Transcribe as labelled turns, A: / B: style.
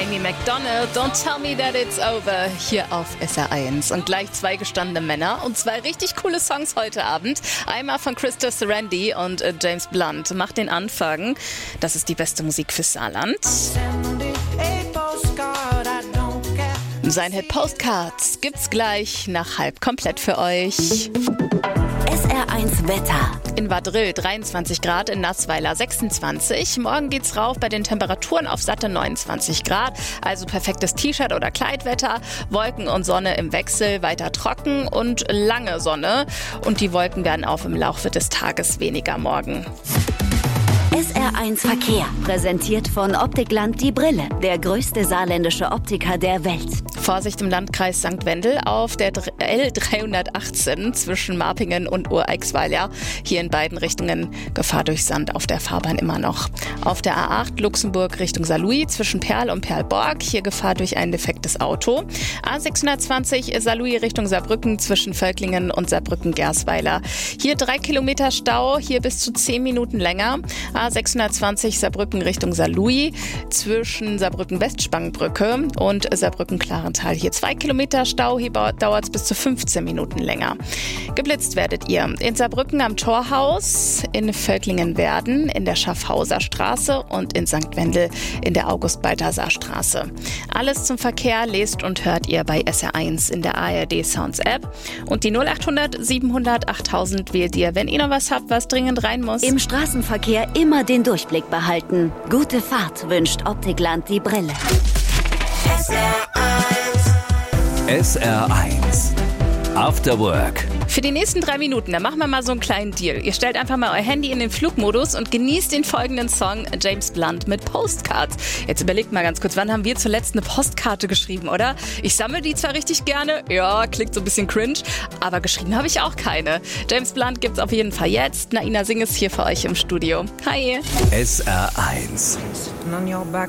A: Amy McDonald, Don't Tell Me That It's Over, hier auf SR1. Und gleich 2 gestandene Männer und 2 richtig coole Songs heute Abend. Einmal von Krista Serendi und James Blunt. Macht den Anfang. Das ist die beste Musik fürs Saarland. Sein Hit Postcards gibt's gleich nach halb komplett für euch.
B: SR1 Wetter.
A: In Vadril 23 Grad, in Nassweiler 26. Morgen geht's rauf bei den Temperaturen auf satte 29 Grad. Also perfektes T-Shirt oder Kleidwetter. Wolken und Sonne im Wechsel, weiter trocken und lange Sonne. Und die Wolken werden auf im Laufe des Tages weniger morgen.
B: SR1 Verkehr, präsentiert von Optikland Die Brille, der größte saarländische Optiker der Welt.
A: Vorsicht im Landkreis St. Wendel auf der L318 zwischen Marpingen und Ureixweiler. Hier in beiden Richtungen Gefahr durch Sand auf der Fahrbahn immer noch. Auf der A8 Luxemburg Richtung Saarlouis zwischen Perl und Perlborg. Hier Gefahr durch ein defektes Auto. A620 Saarlouis Richtung Saarbrücken zwischen Völklingen und Saarbrücken-Gersweiler. Hier 3 Kilometer Stau, hier bis zu 10 Minuten länger. A620 Saarbrücken Richtung Saarlouis zwischen Saarbrücken-Westspangenbrücke und Saarbrücken-Klarental. Hier 2 Kilometer Stau, hier dauert es bis zu 15 Minuten länger. Geblitzt werdet ihr in Saarbrücken am Torhaus, in Völklingen-Werden, in der Schaffhauser Straße und in St. Wendel in der August-Balthasar Straße. Alles zum Verkehr lest und hört ihr bei SR1 in der ARD Sounds App. Und die 0800 700 8000 wählt ihr, wenn ihr noch was habt, was dringend rein muss.
B: Im Straßenverkehr immer den Durchblick behalten. Gute Fahrt wünscht Optikland Die Brille.
C: SR1 After Work.
A: Für die nächsten 3 Minuten, da machen wir mal so einen kleinen Deal. Ihr stellt einfach mal euer Handy in den Flugmodus und genießt den folgenden Song James Blunt mit Postcards. Jetzt überlegt mal ganz kurz, wann haben wir zuletzt eine Postkarte geschrieben, oder? Ich sammle die zwar richtig gerne, ja, klingt so ein bisschen cringe, aber geschrieben habe ich auch keine. James Blunt gibt's auf jeden Fall jetzt. Naina Singh ist hier für euch im Studio. Hi!
C: SR1